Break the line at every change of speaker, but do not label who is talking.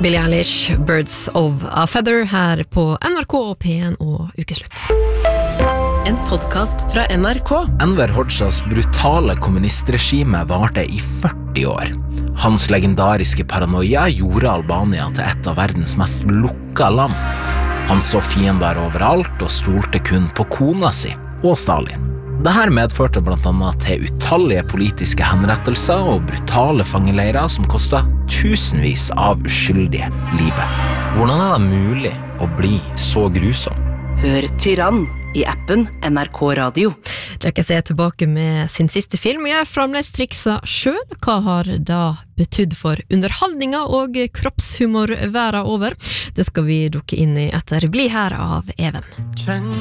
Billie Eilish, Birds of a Feather her på NRK og P1 og Ukeslutt.
En podcast fra NRK.
Enver Hoxhas brutale kommunistregime varte i 40 år. Hans legendariske paranoia gjorde Albania til et av verdens mest lukka land. Han så fiender overalt og stolte kun på kona si og Stalin. Dette medførte blant annet til utallige politiske henrettelser og brutale fangeleirer som kostet tusenvis av uskyldige livet. Hvordan det mulig å bli så grusom?
Hør Tyrann i appen NRK Radio.
Jackass tilbake med sin siste film, og jeg fremdeles triksa selv. Hva har da betydd for underholdninga og kroppshumor verden over? Det skal vi dukke inn i etter Bli her av Even.